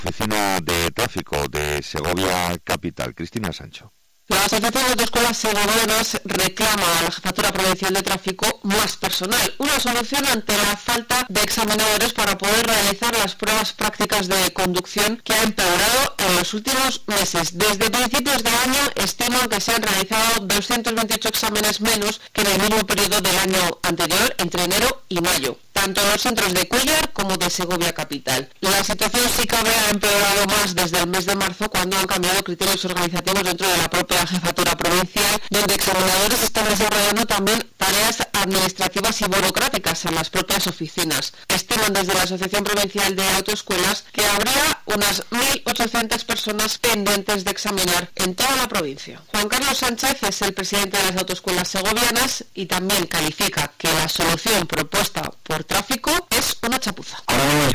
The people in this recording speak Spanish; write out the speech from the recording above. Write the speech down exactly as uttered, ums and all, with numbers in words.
Oficina de Tráfico de Segovia Capital. Cristina Sancho. La Asociación de Autoescuelas Segovianas reclama a la Jefatura Provincial de Tráfico más personal, una solución ante la falta de examinadores para poder realizar las pruebas prácticas de conducción que ha empeorado en los últimos meses. Desde principios de año estiman que se han realizado doscientos veintiocho exámenes menos que en el mismo periodo del año anterior, entre enero y mayo, tanto en los centros de Cuéllar como de Segovia Capital. La situación, si cabe, ha empeorado más desde el mes de marzo, cuando han cambiado criterios organizativos dentro de la propia Jefatura Provincial, donde examinadores están desarrollando también tareas administrativas y burocráticas en las propias oficinas. Estiman desde la Asociación Provincial de Autoescuelas que habría unas mil ochocientas personas pendientes de examinar en toda la provincia. Juan Carlos Sánchez es el presidente de las autoescuelas segovianas y también califica que la solución propuesta por Tráfico es una chapuza.